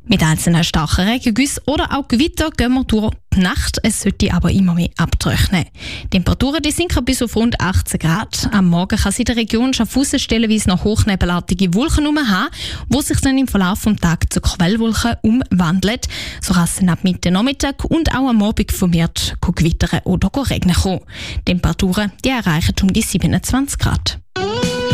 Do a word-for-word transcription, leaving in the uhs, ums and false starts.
Mit einzelnen starken Regengüssen oder auch Gewitter gehen wir durch die Nacht. Es sollte aber immer mehr abtrocknen. Die Temperaturen die sinken bis auf rund achtzehn Grad. Am Morgen kann es in der Region Schaffhausen stellenweise noch hochnebelartige Wolken haben, die sich dann im Verlauf des Tages zu Quellwolken umwandeln. So kann es dann ab Mitte Nachmittag und auch am Abend vermehrt gewittern oder regnen kommen. Die Temperaturen die erreichen um die siebenundzwanzig Grad.